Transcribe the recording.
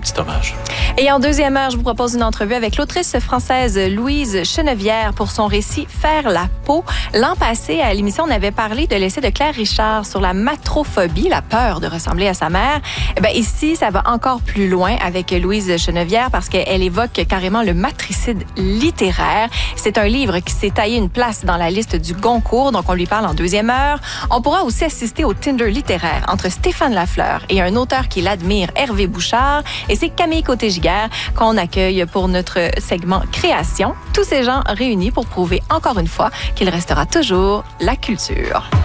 petit hommage. Et en deuxième heure, je vous propose une entrevue avec l'autrice française Louise Chenevière pour son récit Faire la peau. L'an passé, à l'émission, on avait parlé de l'essai de Claire Richard sur la matrophobie, la peur de ressembler à sa mère. Ici, ça va encore plus loin avec Louise Chenevière parce qu'elle évoque carrément le matricide littéraire. C'est un livre qui s'est taillé une place dans la liste du Goncourt, donc on lui parle en deuxième heure. On pourra aussi assister au Tinder littéraire entre Stéphane Lafleur et un auteur qui l'admire, Hervé Bouchard. Et c'est Camille Côté-Giguère qu'on accueille pour notre segment Création. Tous ces gens réunis pour prouver encore une fois qu'il restera toujours la culture.